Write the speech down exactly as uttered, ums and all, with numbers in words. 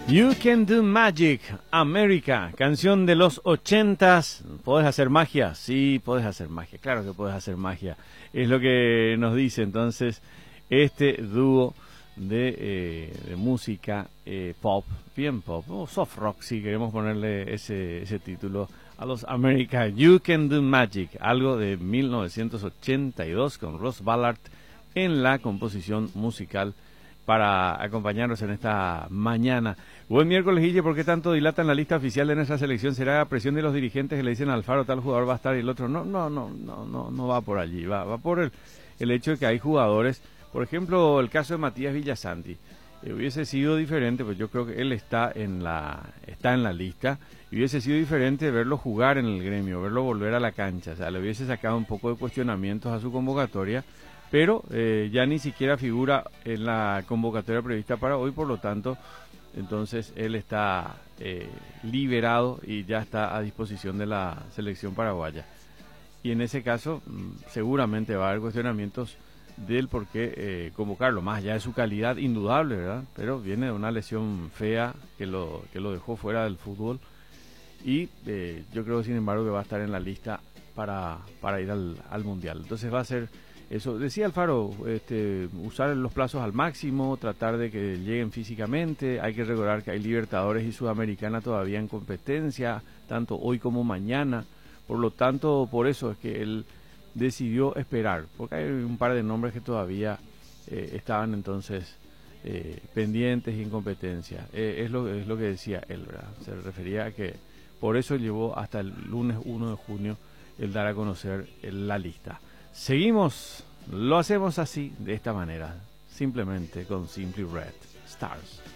You Can Do Magic, America, canción de los ochentas. ¿Podés hacer magia? Sí, podés hacer magia, claro que podés hacer magia. Es lo que nos dice entonces este dúo de, eh, de música eh, pop, bien pop, o soft rock si queremos ponerle ese, ese título a los America. You Can Do Magic, algo de mil novecientos ochenta y dos con Ross Ballard en la composición musical para acompañarnos en esta mañana. Buen miércoles, Guille. ¿Por qué tanto dilatan la lista oficial de nuestra selección? ¿Será presión de los dirigentes que le dicen a Alfaro tal jugador va a estar y el otro? No, no, no, no, no, no va por allí. Va, va por el, el hecho de que hay jugadores, por ejemplo, el caso de Matías Villasanti. Eh, hubiese sido diferente, pues yo creo que él está en la está en la lista, y hubiese sido diferente verlo jugar en el Gremio, verlo volver a la cancha. O sea, le hubiese sacado un poco de cuestionamientos a su convocatoria, pero eh, ya ni siquiera figura en la convocatoria prevista para hoy, por lo tanto, entonces él está eh, liberado y ya está a disposición de la selección paraguaya. Y en ese caso, seguramente va a haber cuestionamientos del por qué eh, convocarlo, más allá de su calidad indudable, ¿verdad? Pero viene de una lesión fea que lo, que lo dejó fuera del fútbol, y eh, yo creo, sin embargo, que va a estar en la lista para, para ir al, al Mundial. Entonces va a ser eso. Decía Alfaro, este, usar los plazos al máximo, tratar de que lleguen físicamente. Hay que recordar que hay Libertadores y Sudamericana todavía en competencia, tanto hoy como mañana. Por lo tanto, por eso es que él decidió esperar, porque hay un par de nombres que todavía eh, estaban entonces eh, pendientes y en competencia. Eh, es, lo, es lo que decía él, ¿verdad? Se refería a que por eso llevó hasta el lunes uno de junio el dar a conocer la lista. Seguimos, lo hacemos así, de esta manera, simplemente con Simply Red Stars.